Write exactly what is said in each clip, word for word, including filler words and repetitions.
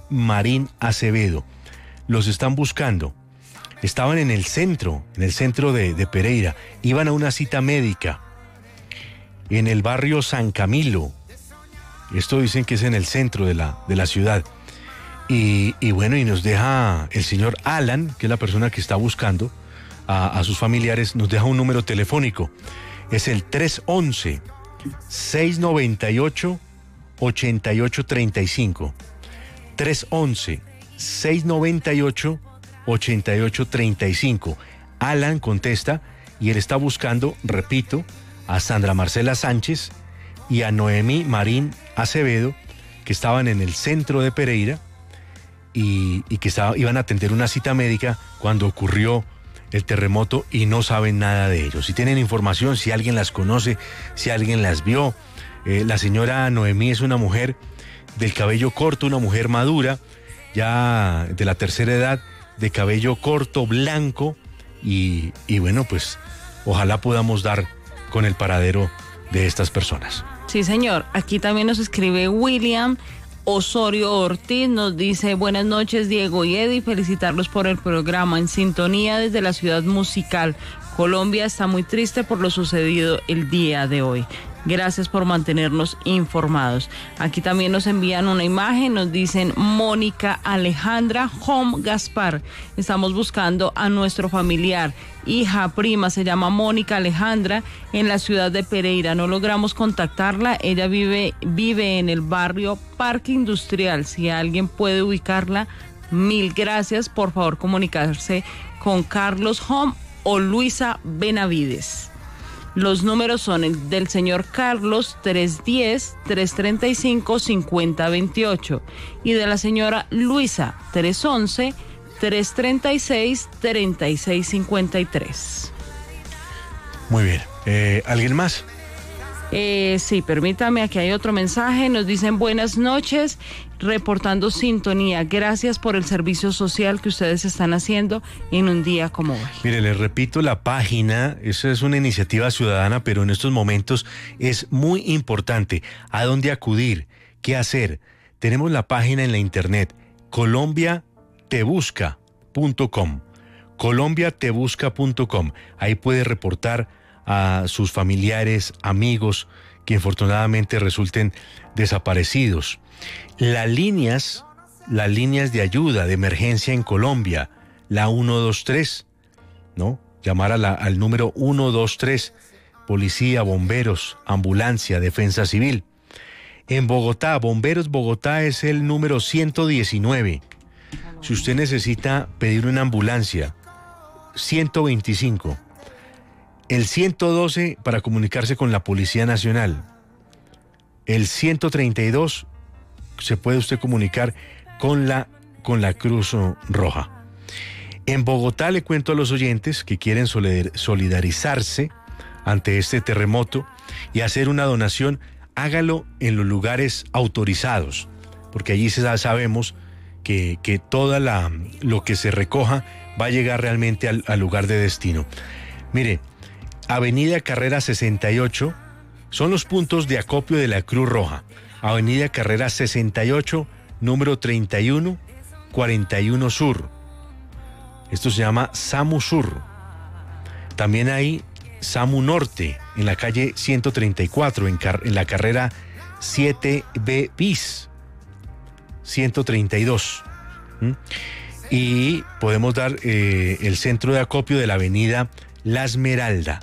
Marín Acevedo. Los están buscando. Estaban en el centro, en el centro de, de Pereira. Iban a una cita médica en el barrio San Camilo. Esto dicen que es en el centro de la, de la ciudad. Y, y bueno, y nos deja el señor Alan, que es la persona que está buscando a, a sus familiares, nos deja un número telefónico. Es el tres once, seis noventa y ocho, ochenta y ocho treinta y cinco. tres once, seis noventa y ocho, ochenta y ocho treinta y cinco. Alan contesta y él está buscando, repito, a Sandra Marcela Sánchez y a Noemí Marín Acevedo, que estaban en el centro de Pereira y, y que estaba, iban a atender una cita médica cuando ocurrió el terremoto y no saben nada de ellos. Si tienen información, si alguien las conoce, si alguien las vio. Eh, la señora Noemí es una mujer del cabello corto, una mujer madura, ya de la tercera edad, de cabello corto, blanco, y, y bueno, pues ojalá podamos dar con el paradero de estas personas. Sí, señor. Aquí también nos escribe William Osorio Ortiz, nos dice: buenas noches, Diego y Eddie, felicitarlos por el programa, en sintonía desde la ciudad musical. Colombia está muy triste por lo sucedido el día de hoy. Gracias por mantenernos informados. Aquí también nos envían una imagen, nos dicen: Mónica Alejandra Home Gaspar, estamos buscando a nuestro familiar, hija, prima, se llama Mónica Alejandra, en la ciudad de Pereira. No logramos contactarla, ella vive, vive en el barrio Parque Industrial. Si alguien puede ubicarla, mil gracias. Por favor, comunicarse con Carlos Home o Luisa Benavides. Los números son el del señor Carlos, tres uno cero, tres tres cinco, cinco cero dos ocho, y de la señora Luisa, tres once, tres treinta y seis, treinta y seis cincuenta y tres. Muy bien. Eh, ¿Alguien más? Eh, sí, permítame, aquí hay otro mensaje. Nos dicen: buenas noches, reportando sintonía. Gracias por el servicio social que ustedes están haciendo en un día como hoy. Mire, les repito la página. Eso es una iniciativa ciudadana, pero en estos momentos es muy importante. ¿A dónde acudir? ¿Qué hacer? Tenemos la página en la internet, colombia te busca punto com. colombia te busca punto com. Ahí puede reportar a sus familiares, amigos que infortunadamente resulten desaparecidos. Las líneas, las líneas de ayuda, de emergencia en Colombia, la ciento veintitrés, ¿no? Llamar a la, al número ciento veintitrés, policía, bomberos, ambulancia, defensa civil. En Bogotá, Bomberos Bogotá es el número ciento diecinueve. Si usted necesita pedir una ambulancia, ciento veinticinco. El ciento doce para comunicarse con la Policía Nacional. El ciento treinta y dos se puede usted comunicar con la, con la Cruz Roja. En Bogotá le cuento a los oyentes que quieren solidarizarse ante este terremoto y hacer una donación, hágalo en los lugares autorizados, porque allí sabemos que, que toda la, lo que se recoja va a llegar realmente al, al lugar de destino. Mire, Avenida Carrera sesenta y ocho son los puntos de acopio de la Cruz Roja. Avenida Carrera sesenta y ocho, número treinta y uno cuarenta y uno Sur. Esto se llama SAMU Sur. También hay SAMU Norte, en la calle ciento treinta y cuatro, en, car- en la carrera siete B bis, ciento treinta y dos. ¿Mm? Y podemos dar eh, el centro de acopio de la avenida La Esmeralda,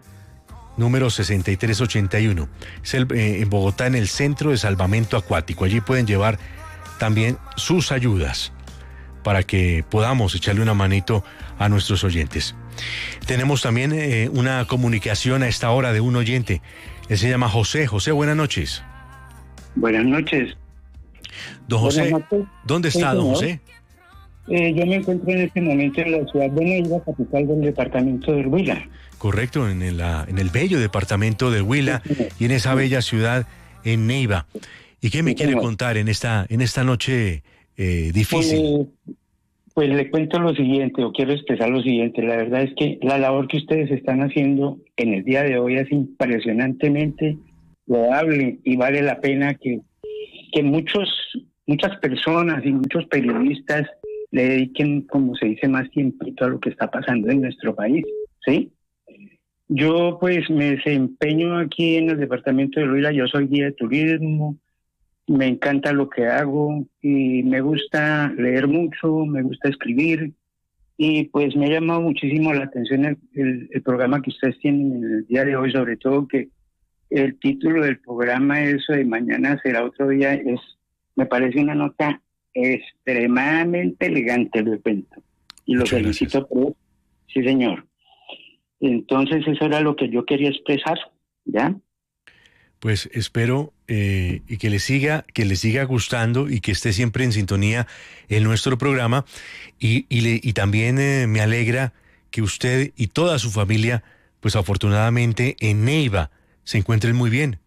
número sesenta y tres ochenta y uno. Es el, eh, en Bogotá, en el Centro de Salvamento Acuático. Allí pueden llevar también sus ayudas para que podamos echarle una manito a nuestros oyentes. Tenemos también eh, una comunicación a esta hora de un oyente. Él se llama José. José, buenas noches. Buenas noches. Don José, Buenas noches. ¿dónde está, Sí, don señor. José? Eh, yo me encuentro en este momento en la ciudad de Neiva, capital del departamento del Huila. Correcto, en el, en el bello departamento del Huila y en esa bella ciudad en Neiva. ¿Y qué me Sí, quiere señor. contar en esta, en esta noche eh, difícil? Pues, pues le cuento lo siguiente, o quiero expresar lo siguiente. La verdad es que la labor que ustedes están haciendo en el día de hoy es impresionantemente loable y vale la pena que, que muchos muchas personas y muchos periodistas le dediquen, como se dice, más tiempito a lo que está pasando en nuestro país, ¿sí? Yo pues me desempeño aquí en el departamento de Huila, yo soy guía de turismo, me encanta lo que hago y me gusta leer mucho, me gusta escribir y pues me ha llamado muchísimo la atención el, el, el programa que ustedes tienen el día de hoy, sobre todo que el título del programa, eso de mañana será otro día, es, me parece una nota extremadamente elegante, lo cuento. Y lo Muchas felicito gracias. por eso. Sí, señor. Entonces eso era lo que yo quería expresar, ¿ya? Pues espero eh, y que le siga, que le siga gustando y que esté siempre en sintonía en nuestro programa. Y, y, le, y también eh, me alegra que usted y toda su familia, pues afortunadamente en Neiva, se encuentren muy bien.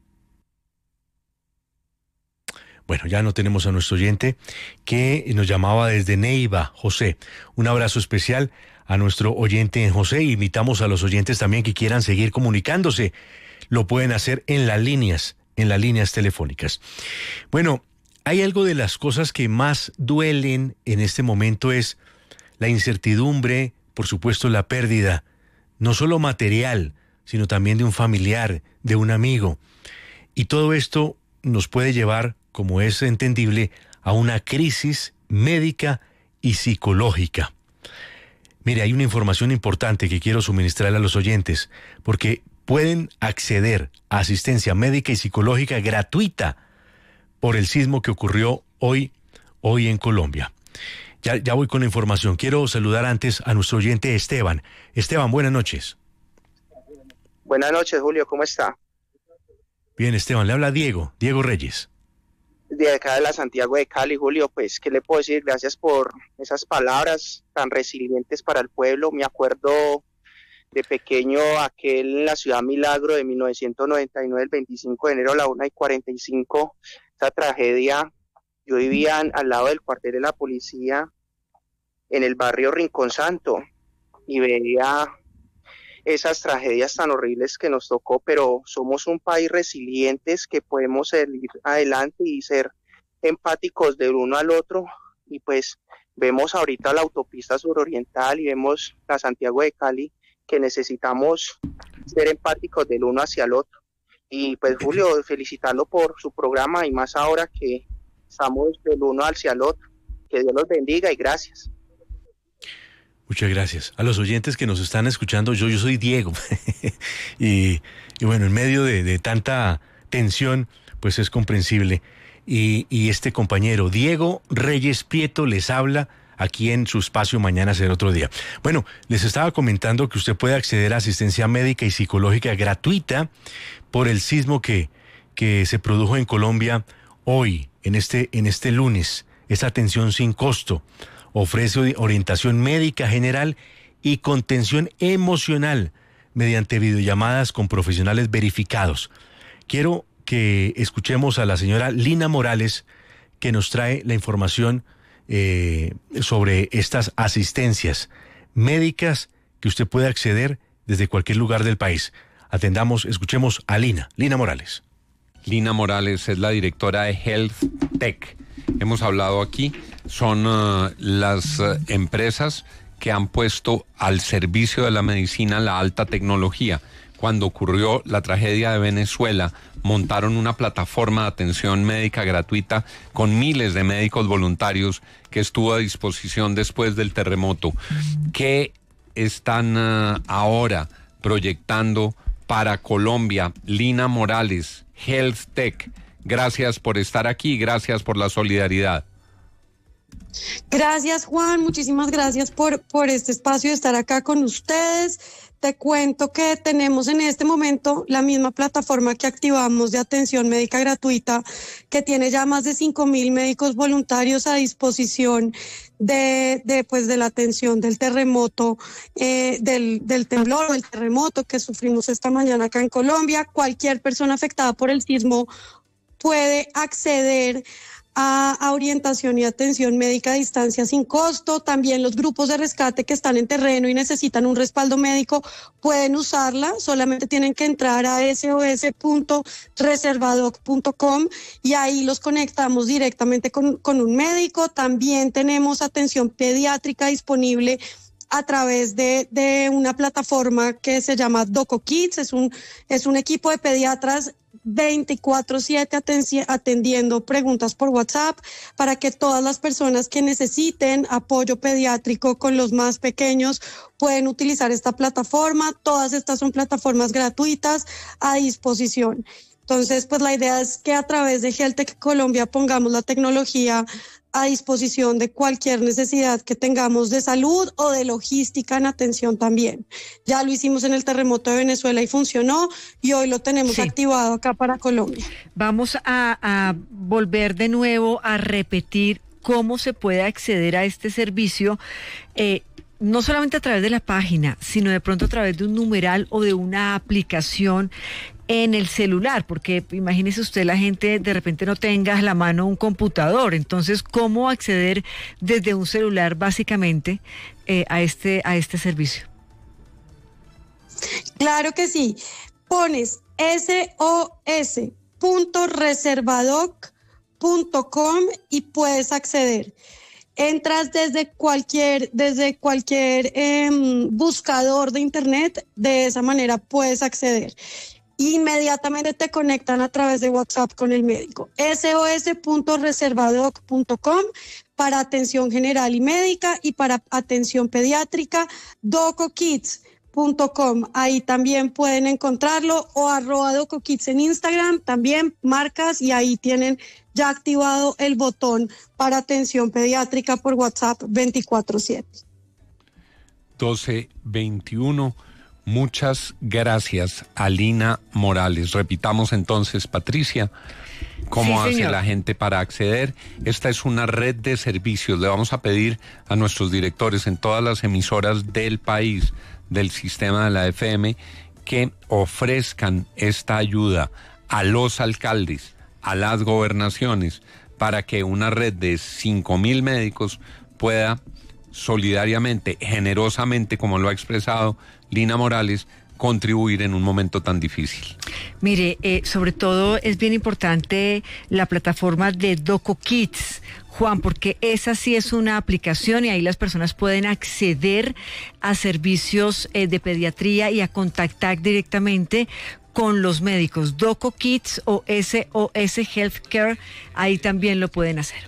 Bueno, ya no tenemos a nuestro oyente que nos llamaba desde Neiva, José. Un abrazo especial a nuestro oyente en José. Invitamos a los oyentes también que quieran seguir comunicándose. Lo pueden hacer en las líneas, en las líneas telefónicas. Bueno, hay algo de las cosas que más duelen en este momento es la incertidumbre, por supuesto la pérdida, no solo material, sino también de un familiar, de un amigo. Y todo esto nos puede llevar, como es entendible, a una crisis médica y psicológica. Mire, hay una información importante que quiero suministrarle a los oyentes, porque pueden acceder a asistencia médica y psicológica gratuita por el sismo que ocurrió hoy, hoy en Colombia. Ya, ya voy con la información. Quiero saludar antes a nuestro oyente Esteban. Esteban, buenas noches. Buenas noches, Julio, ¿cómo está? Bien, Esteban, le habla Diego, Diego Reyes. De acá de la Santiago de Cali, Julio, pues, ¿qué le puedo decir? Gracias por esas palabras tan resilientes para el pueblo. Me acuerdo de pequeño aquel en la Ciudad Milagro de mil novecientos noventa y nueve, el veinticinco de enero a la una y cuarenta y cinco, esa tragedia. Yo vivía al lado del cuartel de la policía en el barrio Rincón Santo y veía esas tragedias tan horribles que nos tocó, pero somos un país resilientes que podemos salir adelante y ser empáticos del uno al otro. Y pues vemos ahorita la autopista suroriental y vemos la Santiago de Cali, que necesitamos ser empáticos del uno hacia el otro. Y pues Julio, felicitarlo por su programa y más ahora que estamos del uno hacia el otro. Que Dios los bendiga y gracias. Muchas gracias. A los oyentes que nos están escuchando, yo, yo soy Diego. y, y bueno, en medio de, de tanta tensión, pues es comprensible. Y, y este compañero, Diego Reyes Prieto, les habla aquí en su espacio Mañana Será Otro Día. Bueno, les estaba comentando que usted puede acceder a asistencia médica y psicológica gratuita por el sismo que, que se produjo en Colombia hoy, en este, en este lunes. Esa atención sin costo. Ofrece orientación médica general y contención emocional mediante videollamadas con profesionales verificados. Quiero que escuchemos a la señora Lina Morales, que nos trae la información eh, sobre estas asistencias médicas que usted puede acceder desde cualquier lugar del país. Atendamos, escuchemos a Lina, Lina Morales. Lina Morales es la directora de Health Tech. Hemos hablado aquí, son uh, las uh, empresas que han puesto al servicio de la medicina la alta tecnología. Cuando ocurrió la tragedia de Venezuela, montaron una plataforma de atención médica gratuita con miles de médicos voluntarios que estuvo a disposición después del terremoto. ¿Qué están uh, ahora proyectando para Colombia? Lina Morales, Health Tech. Gracias por estar aquí, gracias por la solidaridad. Gracias, Juan, muchísimas gracias por, por este espacio de estar acá con ustedes. Te cuento que tenemos en este momento la misma plataforma que activamos de atención médica gratuita, que tiene ya más de cinco mil médicos voluntarios a disposición de, de, pues, de la atención del terremoto, eh, del, del temblor o del terremoto que sufrimos esta mañana acá en Colombia. Cualquier persona afectada por el sismo puede acceder a, a orientación y atención médica a distancia sin costo. También los grupos de rescate que están en terreno y necesitan un respaldo médico pueden usarla, solamente tienen que entrar a s o s punto reservadoc punto com y ahí los conectamos directamente con, con un médico. También tenemos atención pediátrica disponible a través de, de una plataforma que se llama DocoKids. Es un, es un equipo de pediatras veinticuatro siete atendiendo preguntas por WhatsApp para que todas las personas que necesiten apoyo pediátrico con los más pequeños pueden utilizar esta plataforma. Todas estas son plataformas gratuitas a disposición. Entonces, pues la idea es que a través de HealthTech Colombia pongamos la tecnología a disposición de cualquier necesidad que tengamos de salud o de logística en atención también. Ya lo hicimos en el terremoto de Venezuela y funcionó, y hoy lo tenemos sí. activado acá para Colombia. Vamos a, a volver de nuevo a repetir cómo se puede acceder a este servicio, eh, no solamente a través de la página, sino de pronto a través de un numeral o de una aplicación en el celular, porque imagínese usted, la gente de repente no tenga a la mano un computador. Entonces, ¿cómo acceder desde un celular básicamente eh, a este a este servicio? Claro que sí. Pones s o s punto reservadoc punto com y puedes acceder. Entras desde cualquier, desde cualquier eh, buscador de internet, de esa manera puedes acceder. Inmediatamente te conectan a través de WhatsApp con el médico. s o s punto reservadoc punto com para atención general y médica, y para atención pediátrica, docokids punto com. Ahí también pueden encontrarlo, o arroba docokids en Instagram, también marcas, y ahí tienen ya activado el botón para atención pediátrica por WhatsApp veinticuatro siete. doce veintiuno. Muchas gracias a Lina Morales. Repitamos entonces, Patricia, cómo sí, hace señor. la gente para acceder. Esta es una red de servicios. Le vamos a pedir a nuestros directores en todas las emisoras del país, del sistema de la F M, que ofrezcan esta ayuda a los alcaldes, a las gobernaciones, para que una red de cinco mil médicos pueda solidariamente, generosamente, como lo ha expresado Lina Morales, contribuir en un momento tan difícil. Mire, eh, sobre todo es bien importante la plataforma de DocoKids, Juan, porque esa sí es una aplicación y ahí las personas pueden acceder a servicios eh, de pediatría y a contactar directamente con los médicos. DocoKids o S O S Healthcare, ahí también lo pueden hacer.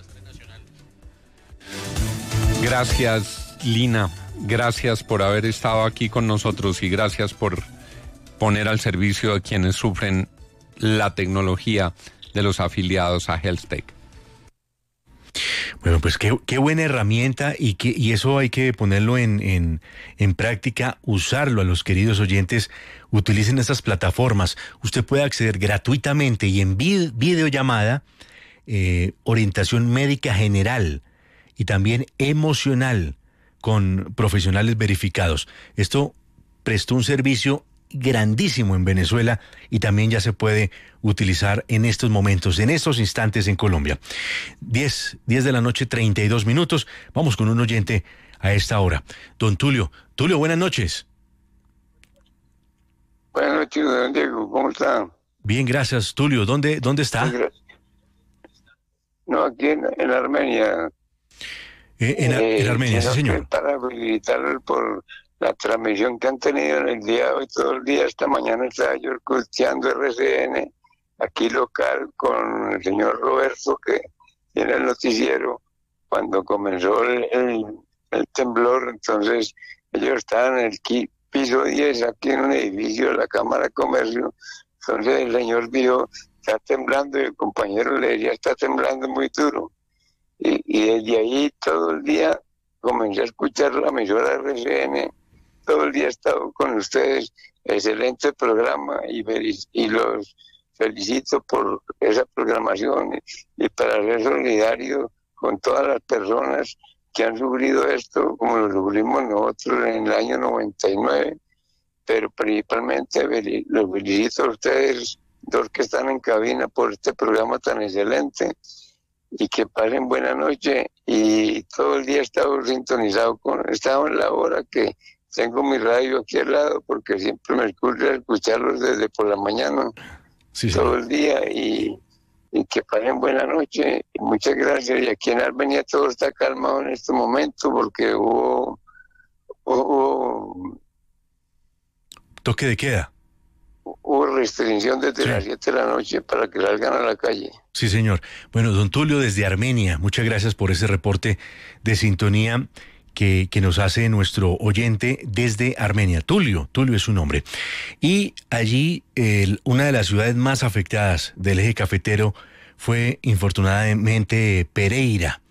Gracias, Lina. Gracias por haber estado aquí con nosotros y gracias por poner al servicio de quienes sufren la tecnología de los afiliados a HealthTech. Bueno, pues qué, qué buena herramienta, y, que, y eso hay que ponerlo en, en, en práctica, usarlo. A los queridos oyentes, utilicen estas plataformas. Usted puede acceder gratuitamente y en vid- videollamada, eh, orientación médica general y también emocional, con profesionales verificados. Esto prestó un servicio grandísimo en Venezuela y también ya se puede utilizar en estos momentos, en estos instantes en Colombia. diez, diez de la noche, treinta y dos minutos. Vamos con un oyente a esta hora. Don Tulio. Tulio, buenas noches. Buenas noches, don Diego. ¿Cómo está? Bien, gracias. Tulio, ¿dónde, dónde está? No, aquí en, en Armenia. Eh, en, eh, en Armenia, sí, señor. Para felicitarlos por la transmisión que han tenido en el día de hoy, todo el día. Esta mañana estaba yo escuchando R C N, aquí local, con el señor Roberto, que tiene el noticiero, cuando comenzó el, el, el temblor. Entonces, ellos estaban en el piso diez, aquí en un edificio de la Cámara de Comercio. Entonces, el señor dijo, está temblando, y el compañero le decía, está temblando muy duro. Y, y desde ahí todo el día comencé a escuchar la emisora R C N, todo el día he estado con ustedes, excelente programa, y, y los felicito por esa programación, y, y para ser solidario con todas las personas que han sufrido esto, como lo sufrimos nosotros en el año noventa y nueve, pero principalmente los felicito a ustedes, dos que están en cabina, por este programa tan excelente. y que pasen buena noche. Y todo el día he estado sintonizado con, he estado en la hora que tengo mi radio aquí al lado, porque siempre me escucho escucharlos desde por la mañana, sí, todo sí. el día, y, y que pasen buena noche. Y muchas gracias. Y aquí en Armenia todo está calmado en este momento, porque hubo, hubo toque de queda. Hubo restricción desde sí. las siete de la noche para que salgan a la calle. Sí, señor. Bueno, don Tulio, desde Armenia, muchas gracias por ese reporte de sintonía que, que nos hace nuestro oyente desde Armenia. Tulio, Tulio es su nombre. Y allí, el, una de las ciudades más afectadas del eje cafetero fue, infortunadamente, Pereira.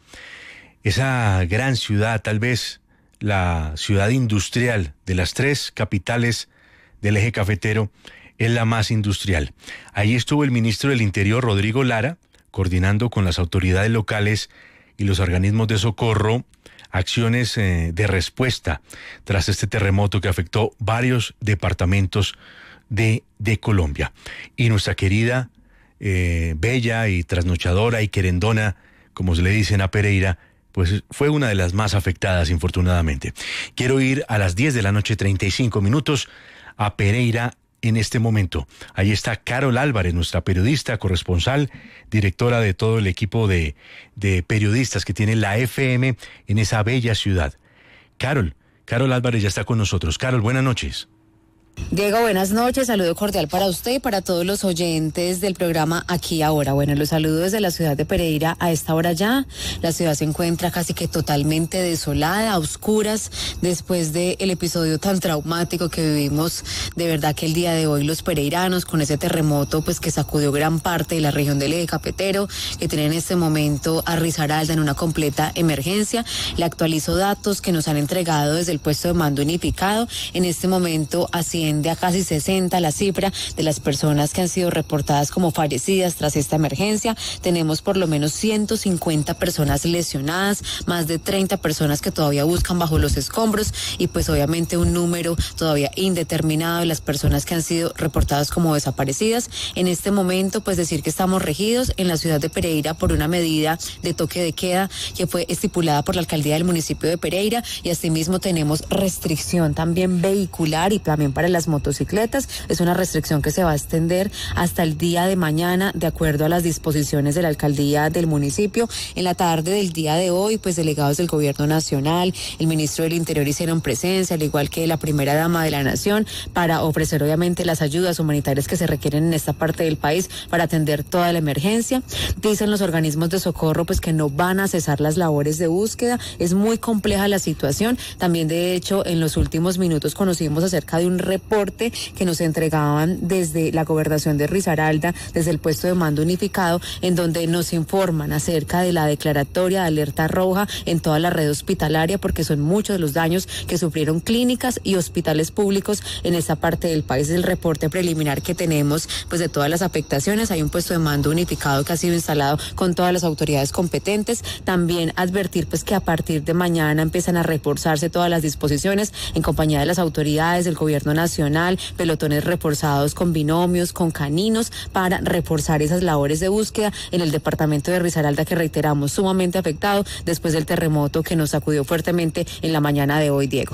Esa gran ciudad, tal vez la ciudad industrial de las tres capitales del eje cafetero, es la más industrial. Allí estuvo el ministro del Interior, Rodrigo Lara, coordinando con las autoridades locales y los organismos de socorro acciones eh, de respuesta tras este terremoto que afectó varios departamentos de, de Colombia. Y nuestra querida, eh, bella y trasnochadora y querendona, como se le dicen a Pereira, pues fue una de las más afectadas, infortunadamente. Quiero ir a las diez de la noche, treinta y cinco minutos, a Pereira en este momento. Ahí está Carol Álvarez, nuestra periodista, corresponsal, directora de todo el equipo de, de periodistas que tiene la F M en esa bella ciudad. Carol, Carol Álvarez ya está con nosotros. Carol, buenas noches. Diego, buenas noches, saludo cordial para usted y para todos los oyentes del programa Aquí Ahora. Bueno, los saludo desde la ciudad de Pereira a esta hora ya. La ciudad se encuentra casi que totalmente desolada, a oscuras, después del episodio tan traumático que vivimos. De verdad que el día de hoy los pereiranos, con ese terremoto pues que sacudió gran parte de la región del eje cafetero, que tiene en este momento a Risaralda en una completa emergencia. Le actualizo datos que nos han entregado desde el puesto de mando unificado. En este momento asciende a casi sesenta la cifra de las personas que han sido reportadas como fallecidas tras esta emergencia. Tenemos por lo menos ciento cincuenta personas lesionadas, más de treinta personas que todavía buscan bajo los escombros y pues obviamente un número todavía indeterminado de las personas que han sido reportadas como desaparecidas. En este momento pues decir que estamos regidos en la ciudad de Pereira por una medida de toque de queda que fue estipulada por la alcaldía del municipio de Pereira, y asimismo tenemos restricción también vehicular y también para las motocicletas. Es una restricción que se va a extender hasta el día de mañana de acuerdo a las disposiciones de la alcaldía del municipio. En la tarde del día de hoy, pues delegados del gobierno nacional, el ministro del Interior hicieron presencia, al igual que la primera dama de la nación, para ofrecer obviamente las ayudas humanitarias que se requieren en esta parte del país para atender toda la emergencia. Dicen los organismos de socorro pues que no van a cesar las labores de búsqueda. Es muy compleja la situación. También de hecho en los últimos minutos conocimos acerca de un reporte que nos entregaban desde la gobernación de Risaralda, desde el puesto de mando unificado, en donde nos informan acerca de la declaratoria de alerta roja en toda la red hospitalaria, porque son muchos los daños que sufrieron clínicas y hospitales públicos en esta parte del país. El reporte preliminar que tenemos pues de todas las afectaciones. Hay un puesto de mando unificado que ha sido instalado con todas las autoridades competentes. También advertir pues que a partir de mañana empiezan a reforzarse todas las disposiciones en compañía de las autoridades del gobierno nacional, pelotones reforzados con binomios, con caninos, para reforzar esas labores de búsqueda en el departamento de Risaralda, que reiteramos sumamente afectado después del terremoto que nos sacudió fuertemente en la mañana de hoy, Diego.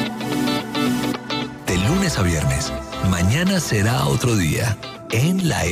De lunes a viernes, mañana será otro día en la